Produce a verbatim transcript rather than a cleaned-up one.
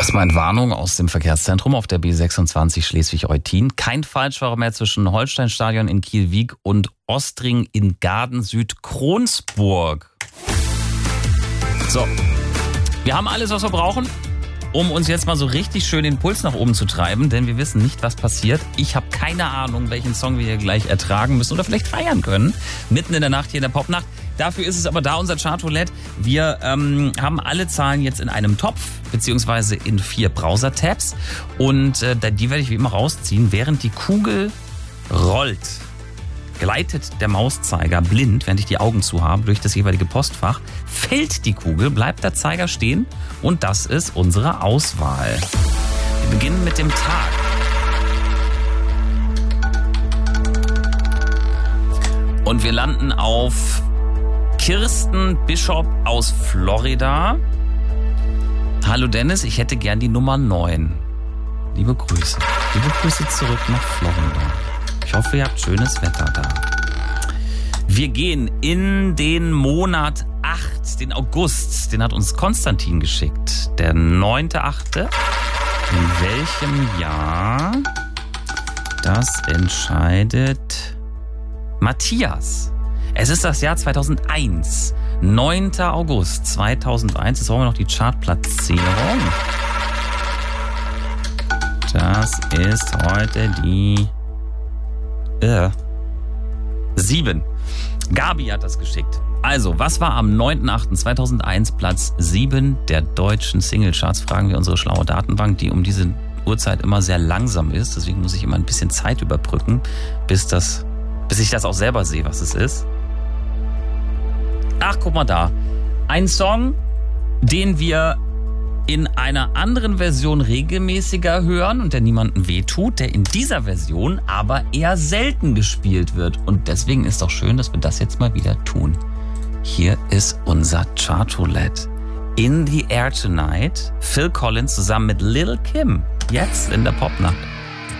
Erstmal Entwarnung aus dem Verkehrszentrum auf der B sechsundzwanzig Schleswig-Eutin. Kein Falschfahrer mehr zwischen Holsteinstadion in Kiel-Wiek und Ostring in Garden-Süd-Kronsburg. So, wir haben alles, was wir brauchen, um uns jetzt mal so richtig schön den Puls nach oben zu treiben, denn wir wissen nicht, was passiert. Ich habe keine Ahnung, welchen Song wir hier gleich ertragen müssen oder vielleicht feiern können. Mitten in der Nacht hier in der Popnacht. Dafür ist es aber da, unser Chartroulette. Wir ähm, haben alle Zahlen jetzt in einem Topf, beziehungsweise in vier Browser-Tabs. Und äh, die werde ich wie immer rausziehen, während die Kugel rollt. Gleitet der Mauszeiger blind, während ich die Augen zu habe, durch das jeweilige Postfach, fällt die Kugel, bleibt der Zeiger stehen und das ist unsere Auswahl. Wir beginnen mit dem Tag. Und wir landen auf Kirsten Bishop aus Florida. Hallo Dennis, ich hätte gern die Nummer neun. Liebe Grüße. Liebe Grüße zurück nach Florida. Ich hoffe, ihr habt schönes Wetter da. Wir gehen in den Monat acht, den August. Den hat uns Konstantin geschickt. Der neunte achte In welchem Jahr? Das entscheidet Matthias. Es ist das Jahr zweitausendeins. neunter August zweitausendeins. Jetzt brauchen wir noch die Chartplatzierung. Das ist heute die Äh, sieben. Gabi hat das geschickt. Also, was war am neunten achten zweitausendeins Platz sieben der deutschen Singlecharts? Fragen wir unsere schlaue Datenbank, die um diese Uhrzeit immer sehr langsam ist. Deswegen muss ich immer ein bisschen Zeit überbrücken, bis, das, bis ich das auch selber sehe, was es ist. Ach, guck mal da. Ein Song, den wir in einer anderen Version regelmäßiger hören und der niemandem wehtut, der in dieser Version aber eher selten gespielt wird. Und deswegen ist doch schön, dass wir das jetzt mal wieder tun. Hier ist unser Chartroulette. In the Air Tonight, Phil Collins zusammen mit Lil' Kim. Jetzt in der Popnacht.